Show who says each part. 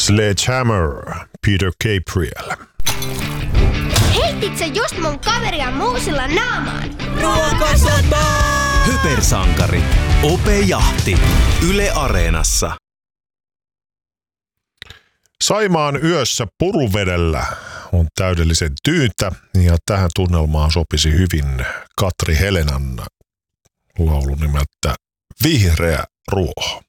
Speaker 1: Sledgehammer, Peter Gabriel.
Speaker 2: Heitit sä just mun kaveria muusilla naamaan?
Speaker 3: Ruokasota! Hypersankari. Ope-jahti. Yle Areenassa.
Speaker 1: Saimaan yössä puruvedellä on täydellisen tyyntä ja tähän tunnelmaan sopisi hyvin Katri Helenan laulu nimeltä Vihreä ruoho.